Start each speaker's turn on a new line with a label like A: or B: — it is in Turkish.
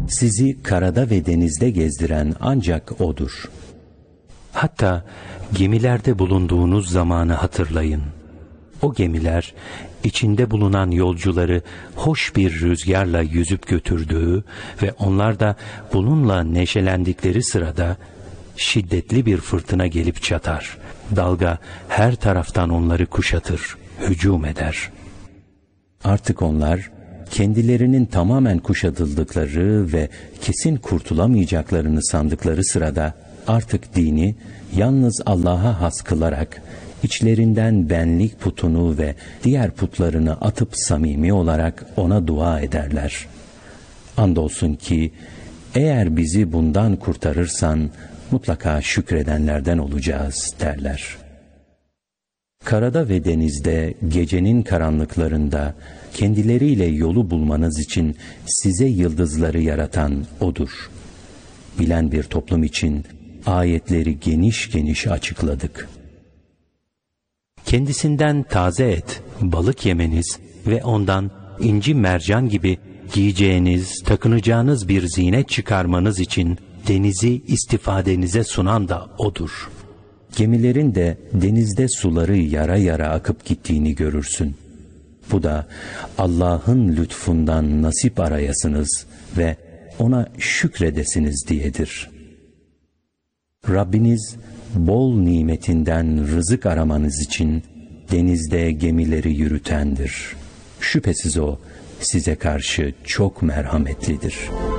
A: Sizi karada ve denizde gezdiren ancak O'dur.
B: Hatta gemilerde bulunduğunuz zamanı hatırlayın. O gemiler içinde bulunan yolcuları hoş bir rüzgarla yüzüp götürdüğü ve onlar da bununla neşelendikleri sırada şiddetli bir fırtına gelip çatar. Dalga her taraftan onları kuşatır, hücum eder.
A: Artık onlar kendilerinin tamamen kuşatıldıkları ve kesin kurtulamayacaklarını sandıkları sırada artık dini yalnız Allah'a has kılarak içlerinden benlik putunu ve diğer putlarını atıp samimi olarak ona dua ederler. Andolsun ki eğer bizi bundan kurtarırsan mutlaka şükredenlerden olacağız derler. Karada ve denizde, gecenin karanlıklarında kendileriyle yolu bulmanız için size yıldızları yaratan O'dur. Bilen bir toplum için ayetleri geniş geniş açıkladık.
B: Kendisinden taze et, balık yemeniz ve ondan inci mercan gibi giyeceğiniz, takınacağınız bir zinet çıkarmanız için denizi istifadenize sunan da O'dur.
A: Gemilerin de denizde suları yara yara akıp gittiğini görürsün. Bu da Allah'ın lütfundan nasip arayasınız ve ona şükredesiniz diyedir. Rabbiniz bol nimetinden rızık aramanız için denizde gemileri yürütendir. Şüphesiz O size karşı çok merhametlidir.